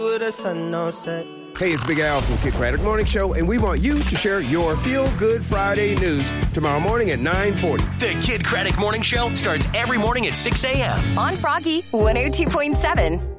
With a sun on set. Hey, it's Big Al from Kid Craddock Morning Show, and we want you to share your Feel Good Friday news tomorrow morning at 9:40. The Kid Craddock Morning Show starts every morning at 6 a.m. on Froggy 102.7.